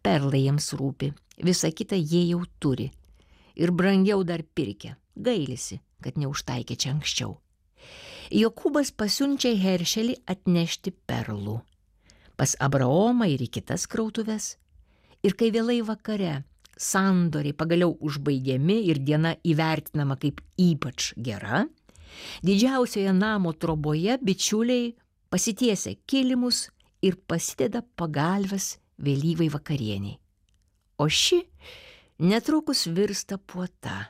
perlai jiems rūpi, visa kita jie jau turi. Ir brangiau dar pirkę, gailisi, kad neužtaikė čia anksčiau. Jokūbas pasiunčia Heršelį atnešti perlų pas Abraomą ir į kitas krautuves. Ir kai vėlai vakare sandoriai pagaliau užbaigiami ir diena įvertinama kaip ypač gera, didžiausioje namo troboje bičiuliai pasitiesia kilimus ir pasideda pagalves vėlyvai vakarieniai. O ši netrukus virsta puota.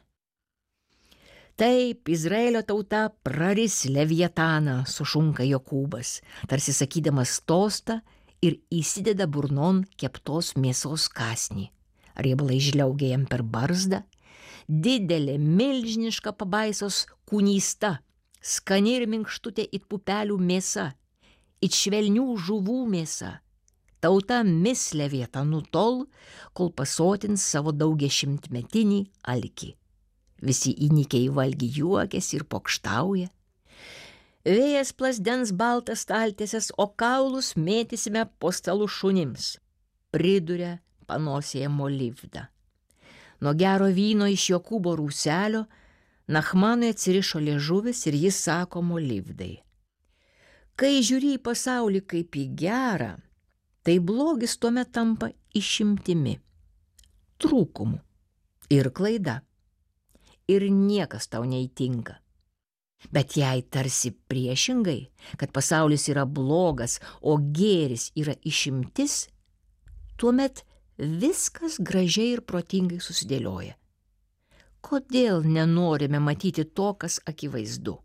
Taip, Izraelio tauta praris Leviataną, sušunka Jokūbas, tarsi sakydamas tostą ir įsideda burnon keptos mėsos kąsnį. Riebalai žliaugia jam per barzdą, didelė, milžiniška pabaisos kūnysta, skani ir minkštutė it pupelių mėsa, it švelnių žuvų mėsa. Tauta mis Leviatanu tol, kol pasotins savo daugiašimtmetinį alkį. Visi įnikę į valgį juokiasi ir pokštauja. Vėjas plasdens baltas staltieses, o kaulus mėtysime po stalų šunims, priduria panosėje Molivda. Nuo gero vyno iš Jokūbo rūselio Nachmanui atsirišo liežuvis ir jis sako Molivdai: kai žiūri į pasaulį kaip į gerą, tai blogis tuomet tampa išimtimi, trūkumu ir klaida. Ir niekas tau neįtinka. Bet jei tarsi priešingai, kad pasaulis yra blogas, o gėris yra išimtis, tuomet viskas gražiai ir protingai susidėlioja. Kodėl nenorime matyti to, kas akivaizdu?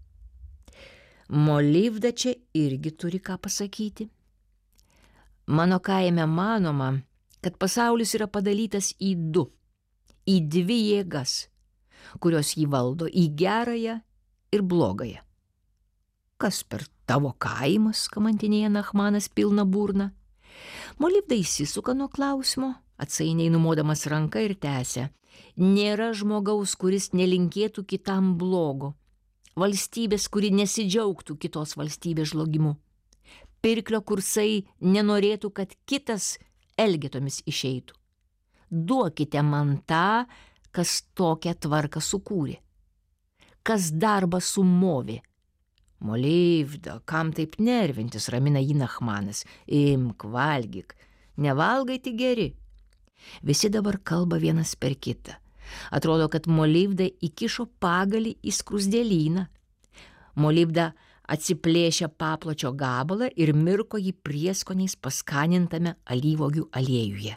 Molivda čia irgi turi ką pasakyti. Mano kaime manoma, kad pasaulis yra padalytas į du, į dvi jėgas, kurios jį valdo, į gerąją ir blogąją. Kas per tavo kaimas, kamantinėja Nachmanas pilna burna. Molivda įsisuka nuo klausimo, atsainiai numodamas ranką ir tęsia: nėra žmogaus, kuris nelinkėtų kitam blogo, valstybės, kuri nesidžiaugtų kitos valstybės žlogimu, pirklio kursai nenorėtų, kad kitas elgetomis išeitų. Duokite man tą, kas tokią tvarką sukūrė, kas darbą sumovė. Molivda, kam taip nervintis, ramina jį Nachmanas. Imk, valgyk, nevalgai tik geri. Visi dabar kalba vienas per kitą. Atrodo, kad Molivda įkišo pagalį į skruzdėlyną. Molivda atsiplėšė papločio gabalą ir mirko jį prieskoniais paskanintame alyvuogių aliejuje.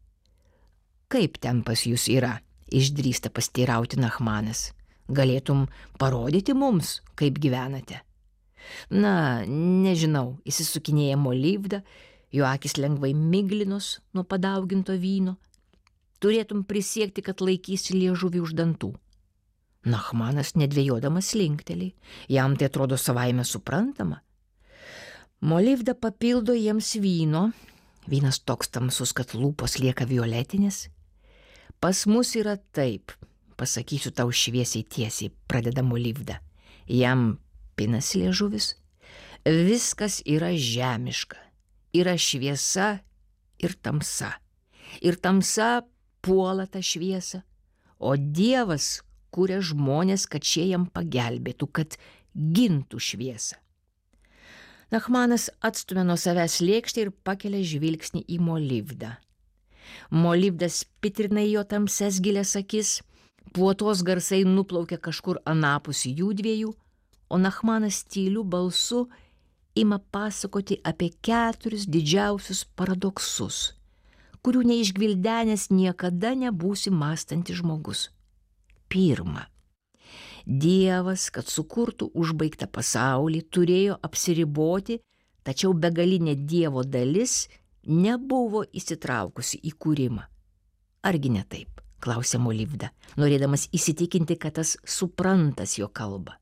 Kaip ten pas jūs yra? Išdrįsta pasteirauti Nachmanas. Galėtum parodyti mums, kaip gyvenate? Na, nežinau, įsisukinėja Molivda, jo akis lengvai miglinos nuo padauginto vyno. Turėtum prisiekti, kad laikysi liežuvį už dantų. Nachmanas nedvejodamas linkteli, jam tai atrodo savaime suprantama. Molivda papildo jiems vyno, vynas toks tamsus, kad lūpos lieka violetinės. Pas mus yra taip, pasakysiu tau šviesiai tiesiai, pradeda Molivda. Jam pinasi liežuvis. Viskas yra žemiška. Yra šviesa ir tamsa. Ir tamsa puola tą šviesą. O Dievas kuria žmonės, kad šie jam pagelbėtų, kad gintų šviesą. Nachmanas atstumia nuo savęs lėkštę ir pakelia žvilgsnį į Molivdą. Molivda spitrina jo tamses gilias akis, puotos garsai nuplaukia kažkur anapus jų dviejų, o Nachmanas tyliu balsu ima pasakoti apie 4 didžiausius paradoksus, kurių neišgvildenęs niekada nebūsi mąstantis žmogus. Pirma, Dievas, kad sukurtų užbaigtą pasaulį, turėjo apsiriboti, tačiau begalinė Dievo dalis nebuvo įsitraukusi į kūrimą. Argi ne taip, klausė Molivda, norėdamas įsitikinti, kad tas suprantas jo kalbą.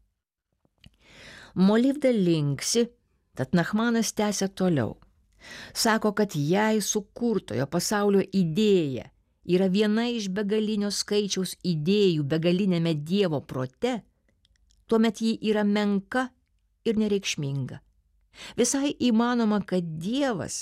Molivda linksi, tad Nachmanas tęsia toliau. Sako, kad jei sukurtojo pasaulio idėja yra viena iš begalinio skaičiaus idėjų begalinėme Dievo prote, tuomet ji yra menka ir nereikšminga. Visai įmanoma, kad Dievas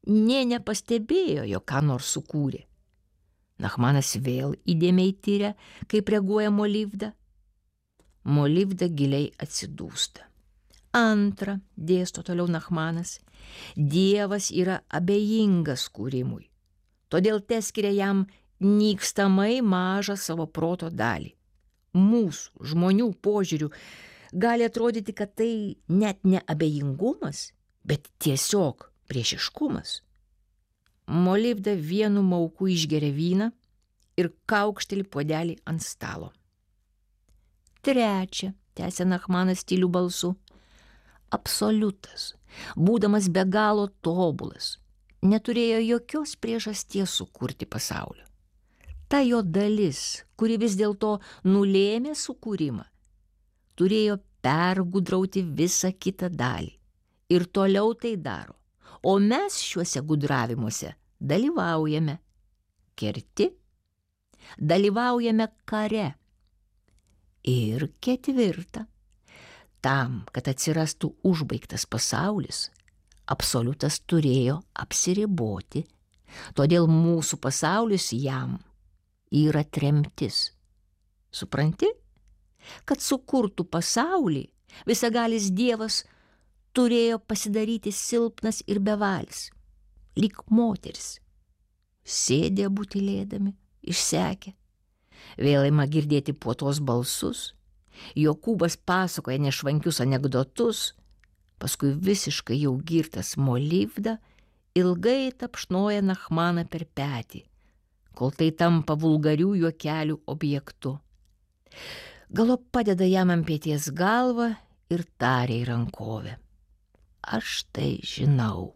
nė nepastebėjo, jog ką nors sukūrė. Nachmanas vėl įdėmiai tyria, kaip reaguoja Molivda. Molivda giliai atsidūsta. Antra, dėsto toliau Nachmanas, Dievas yra abejingas kūrimui, todėl teskiria jam nykstamai mažą savo proto dalį. Mūsų žmonių požiūrių gali atrodyti, kad tai net ne abejingumas, bet tiesiog priešiškumas. Molivda vienu mauku išgeria vyną ir kaukšteli puodelį ant stalo. Trečia, tęsė Nachmanas tyliu balsu, absoliutas, būdamas be galo tobulas, neturėjo jokios priežasties sukurti pasaulio. Ta jo dalis, kuri vis dėlto nulėmė sukūrimą, turėjo pergudrauti visą kitą dalį ir toliau tai daro, o mes šiuose gudravimuose dalyvaujame. Kerti, dalyvaujame kare. Ir ketvirta, tam, kad atsirastų užbaigtas pasaulis, absoliutas turėjo apsiriboti, todėl mūsų pasaulis jam yra tremtis. Supranti, kad sukurtų pasaulį visagalis Dievas turėjo pasidaryti silpnas ir bevalis, lyg moteris. Sėdė abu tylėdami, išsekę. Vėl ima girdėti puotos balsus, Jokūbas pasakoja nešvankius anekdotus, paskui visiškai jau girtas Molivda ilgai tapšnoja Nachmaną per petį, kol tai tampa vulgarių juokelių objektu. Galop padeda jam ant peties galvą ir taria į rankovę. Aš tai žinau.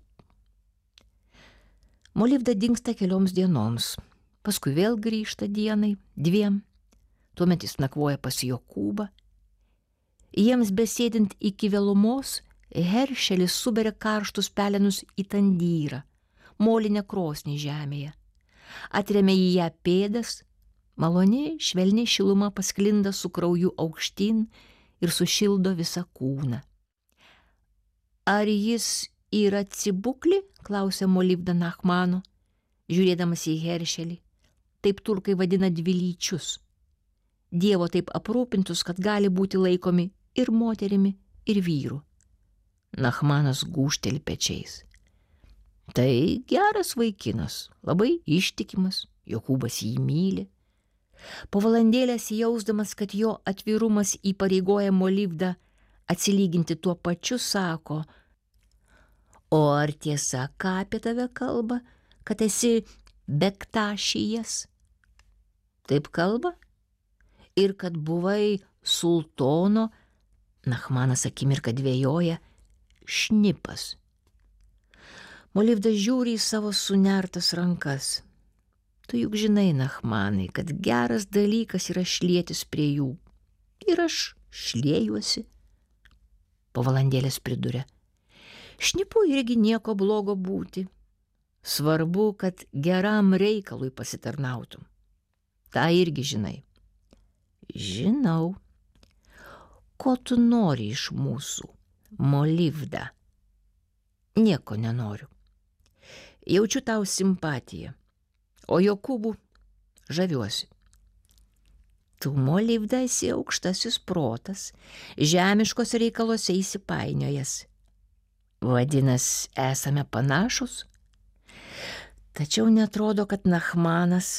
Molivda dingsta kelioms dienoms, paskui vėl grįžta dienai, dviem. Tuomet jis nakvoja pas Jokūbą. Jiems besėdint iki vėlumos, Heršelis suberia karštus pelenus į tandyrą, molinę krosnį žemėje. Atremia į ją pėdas, maloni, švelni šiluma pasklinda su krauju aukštyn ir sušildo visą kūną. Ar jis yra cibukli? Klausia Molivda Nachmano, žiūrėdamas į Heršelį. Taip turkai vadina dvilyčius. Dievo taip aprūpintus, kad gali būti laikomi ir moterimi, ir vyru. Nachmanas gūžteli pečiais. Tai geras vaikinas, labai ištikimas, Jokūbas jį myli. Po valandėlės jausdamas, kad jo atvirumas įpareigoja Molivdą atsilyginti tuo pačiu, sako: o ar tiesa, ką apie tave kalba, kad esi bektašijas? Taip kalba? Ir kad buvai sultono, Nachmanas akimirką dvejoja, šnipas. Molivda žiūri į savo sunertas rankas. Tu juk žinai, Nachmanai, kad geras dalykas yra šlietis prie jų. Ir aš šliejuosi. Po valandėlės priduria. Šnipu irgi nieko blogo būti. Svarbu, kad geram reikalui pasitarnautum. Ta irgi žinai. Žinau. Ko tu nori iš mūsų, Molivda? Nieko nenoriu. Jaučiu tau simpatiją, o Jokūbu žaviuosi. Tu, Molivda, esi aukštasis protas, žemiškos reikaluose įsipainiojęs. Vadinas, esame panašus? Tačiau netrodo, kad Nachmanas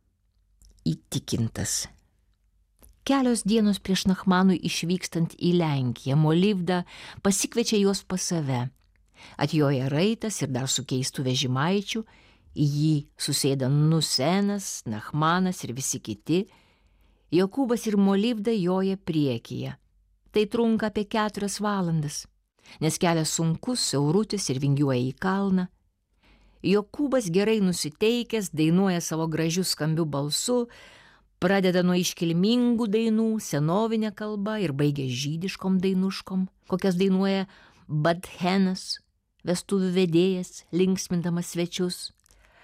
įtikintas. Kelios dienos prieš Nachmanui išvykstant į Lenkiją, Molivda pasikviečia juos pas save. Atjoja raitas ir dar su keistu vežimaičiu, į jį susėda Nusenas, Nachmanas ir visi kiti. Jokūbas ir Molivda joja priekyje. Tai trunka apie 4 valandas, nes kelias sunkus, siaurutis ir vingiuoja į kalną. Jokūbas gerai nusiteikęs dainuoja savo gražiu skambiu balsu, pradeda nuo iškilmingų dainų senovinę kalbą ir baigia žydiškom dainuškom, kokias dainuoja Badhenas, vestuvių vedėjas, linksmindamas svečius.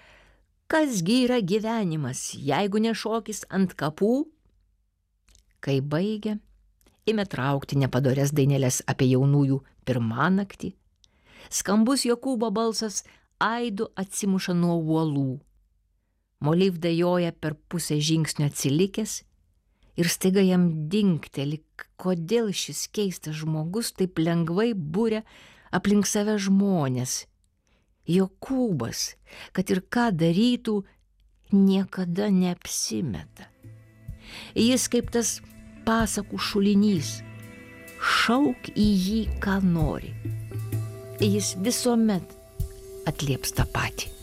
Kasgi yra gyvenimas, jeigu ne šokis ant kapų? Kai baigia, ėmė traukti nepadorias dainelės apie jaunųjų pirmanaktį. Skambus Jokūbo balsas aidu atsimuša nuo uolų. Molivda joja per pusę žingsnio atsilikęs ir staiga jam dingteli, kodėl šis keistas žmogus taip lengvai buria aplink save žmonės. Jokūbas, kad ir ką darytų, niekada neapsimeta. Jis kaip tas pasakų šulinys, šauk į jį, ką nori. Jis visuomet atlieps tą patį.